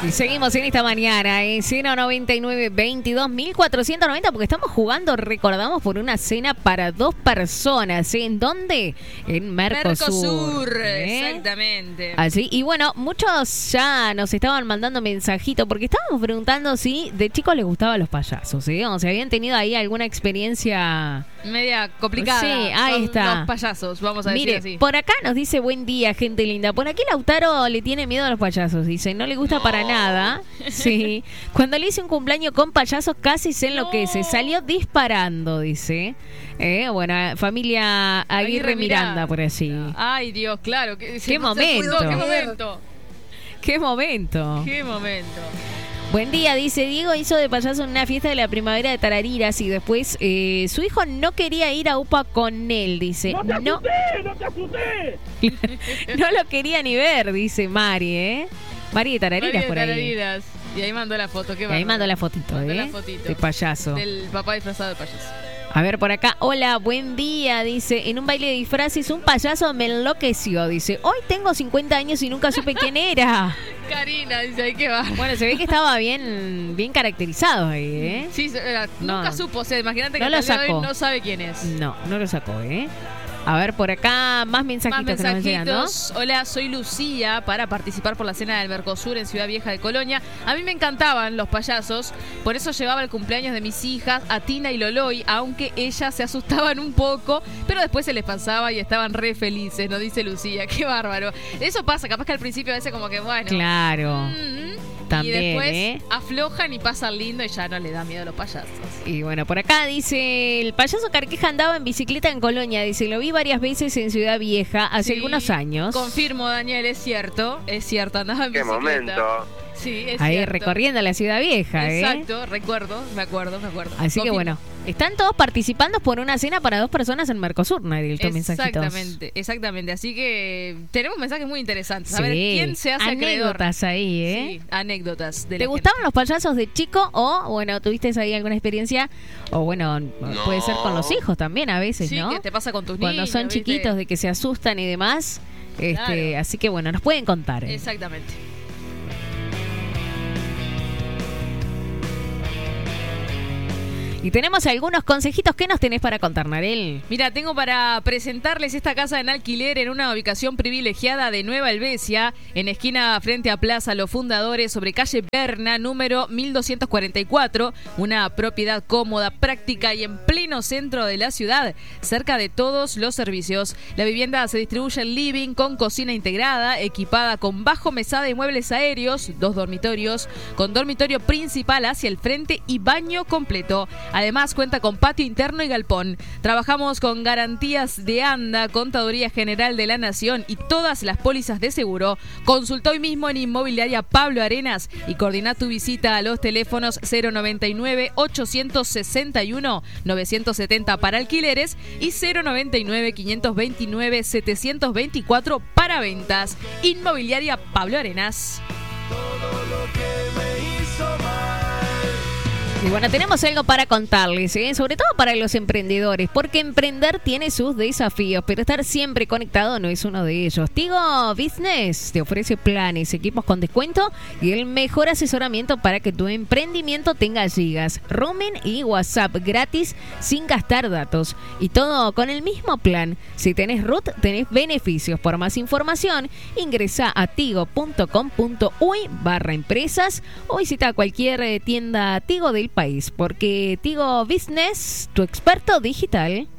Y seguimos en esta mañana en 099-22-1490 porque estamos jugando, recordamos, por una cena para 2 personas. ¿En dónde? En Mercosur. Exactamente. Así, y bueno, muchos ya nos estaban mandando mensajitos porque estábamos preguntando si de chicos les gustaban los payasos, ¿sí? O sea, habían tenido ahí alguna experiencia media complicada. Sí, ahí está. Los payasos, vamos a decir Mire, así. por acá nos dice buen día, gente linda. Por aquí Lautaro le tiene miedo a los payasos. Dice, no le gusta para nada. Sí. Cuando le hice un cumpleaños con payasos casi se enloquece. Salió disparando, dice. Bueno, familia Aguirre Miranda, por así. Ay, Dios, claro. ¿Qué momento? ¿Qué momento? ¿Qué momento? ¿Qué momento? Buen día, dice Diego, hizo de payaso en una fiesta de la primavera de Tarariras y después su hijo no quería ir a UPA con él, dice. ¡No te asusté! No lo quería ni ver, dice Mari, Mari de Tarariras por ahí. Tarariras. Y ahí mandó la foto, qué y ahí mandó la fotito, la fotito de payaso. Del papá disfrazado de payaso. A ver, por acá, hola, buen día, dice, en un baile de disfraces un payaso me enloqueció, dice, hoy tengo 50 años y nunca supe quién era. Karina, dice, ahí que va. Bueno, se ve que estaba bien caracterizado ahí, Sí, nunca supo, o sea, imagínate que no lo sacó. Hoy no sabe quién es. No lo sacó, A ver, por acá, más mensajitos que nos llegan, ¿no? Hola, soy Lucía para participar por la cena del Mercosur en Ciudad Vieja de Colonia. A mí me encantaban los payasos, por eso llevaba el cumpleaños de mis hijas, a Tina y Loloy, aunque ellas se asustaban un poco, pero después se les pasaba y estaban re felices, nos dice Lucía. Qué bárbaro. Eso pasa, capaz que al principio a veces como que, bueno. Claro. También, y después aflojan y pasan lindo y ya no le da miedo a los payasos. Y bueno, por acá dice, el payaso Carqueja andaba en bicicleta en Colonia, dice, lo vi varias veces en Ciudad Vieja hace algunos años. Confirmo, Daniel, es cierto, andaba en bicicleta. Qué momento. Sí, es ahí cierto. Recorriendo la Ciudad Vieja, Exacto, recuerdo, me acuerdo. Así que bueno, están todos participando por una cena para 2 personas en Mercosur, Naril, Exactamente. Así que tenemos mensajes muy interesantes. A ver, ¿quién se hace anécdotas acreedor? Ahí, Sí, anécdotas. ¿Te gustaban los payasos de chico o, bueno, tuviste ahí alguna experiencia? O bueno, puede ser con los hijos también a veces, sí, ¿no? ¿qué te pasa con tus Cuando niños? son chiquitos, de que se asustan y demás. Claro. Así que bueno, nos pueden contar. Exactamente. Y tenemos algunos consejitos. ¿Qué nos tenés para contar, Narel? Mira, tengo para presentarles esta casa en alquiler en una ubicación privilegiada de Nueva Helvecia, en esquina frente a Plaza Los Fundadores, sobre calle Berna, número 1244. Una propiedad cómoda, práctica y en pleno centro de la ciudad, cerca de todos los servicios. La vivienda se distribuye en living con cocina integrada, equipada con bajo mesada y muebles aéreos, 2 dormitorios, con dormitorio principal hacia el frente y baño completo. Además, cuenta con patio interno y galpón. Trabajamos con garantías de ANDA, Contaduría General de la Nación y todas las pólizas de seguro. Consulta hoy mismo en Inmobiliaria Pablo Arenas y coordina tu visita a los teléfonos 099-861-970 para alquileres y 099-529-724 para ventas. Inmobiliaria Pablo Arenas. Todo lo que me hizo mal. Y bueno, tenemos algo para contarles, sobre todo para los emprendedores, porque emprender tiene sus desafíos, pero estar siempre conectado no es uno de ellos. Tigo Business te ofrece planes, equipos con descuento y el mejor asesoramiento para que tu emprendimiento tenga gigas, roaming y WhatsApp gratis sin gastar datos. Y todo con el mismo plan. Si tenés RUT, tenés beneficios. Por más información, ingresa a tigo.com.uy/empresas o visita cualquier tienda Tigo del país, porque Tigo Business, tu experto digital.